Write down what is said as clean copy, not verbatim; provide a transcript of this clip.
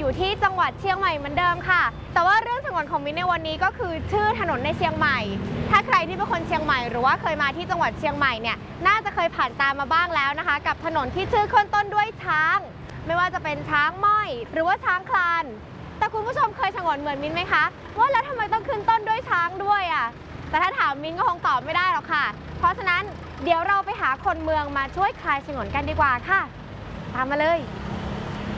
อยู่ที่จังหวัดเชียงใหม่เหมือนเดิมค่ะแต่ว่าเรื่องสงวนของมิ้นในวันนี้ก็คือชื่อถนนในเชียงใหม่ถ้าใครที่เป็นคนเชียงใหม่หรือว่าเคยมาที่จังหวัดเชียงใหม่เนี่ยน่าจะเคยผ่านตามมาบ้างแล้วนะคะกับถนนที่ชื่อขึ้นต้นด้วยช้างไม่ว่าจะเป็นช้างม้อยหรือว่าช้างคลานแต่คุณผู้ชมเคยสงวนเหมือนมิ้นไหมคะว่าแล้วทำไมต้องขึ้นต้นด้วยช้างด้วยอ่ะแต่ถ้าถามมิ้นก็คงตอบไม่ได้หรอกค่ะเพราะฉะนั้นเดี๋ยวเราไปหาคนเมืองมาช่วยคลายฉงนกันดีกว่าค่ะตามมาเลย